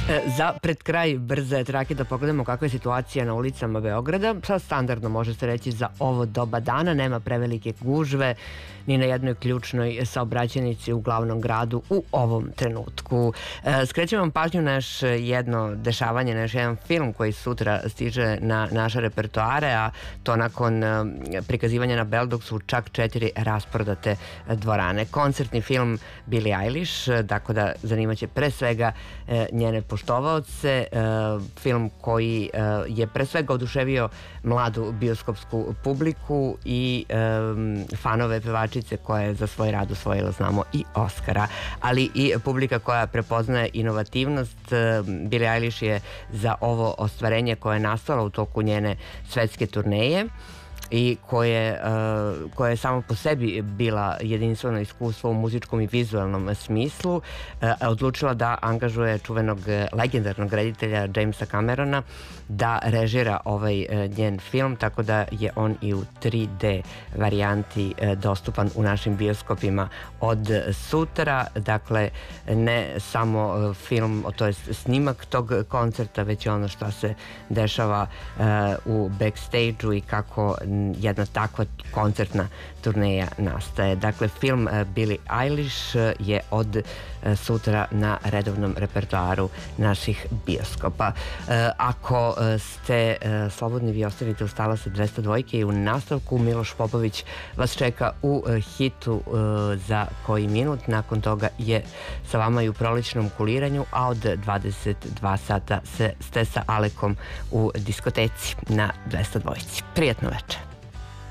Za pred kraj brze trake da pogledamo kakva je situacija na ulicama Beograda. Sad standardno može se reći za ovo doba dana, nema prevelike gužve ni na jednoj ključnoj saobraćajnici u glavnom gradu u ovom trenutku. Skrećem vam pažnju na još jedno dešavanje, na još jedan film koji sutra stiže na naše repertoare, a to nakon prikazivanja na Beldoksu čak 4 rasprodate dvorane. Koncertni film Billie Eilish, tako da zanimaće pre svega njene poštovaoce, film koji je pre svega oduševio mladu bioskopsku publiku i fanove pevačice koja je za svoj rad osvojila, znamo, i Oscara, ali i publika koja prepoznaje inovativnost. Billie Eilish je za ovo ostvarenje koje je nastalo u toku njene svetske turneje i koje je samo po sebi bila jedinstveno iskustvo u muzičkom i vizualnom smislu, odlučila da angažuje čuvenog legendarnog reditelja Jamesa Camerona da režira ovaj njen film, tako da je on i u 3D varijanti dostupan u našim bioskopima od sutra. Dakle, ne samo film, to je snimak tog koncerta, već ono što se dešava u backstage-u i kako jedna takva koncertna turneja nastaje. Dakle, film Billie Eilish je od sutra na redovnom repertoaru naših bioskopa. Ako ste slobodni, vi ostanite uz talase 202 i u nastavku Miloš Popović vas čeka u hitu za koji minut. Nakon toga je sa vama i u prolećnom kuliranju, a od 22 sata ste sa Alekom u diskoteci na 202. Prijatno večer.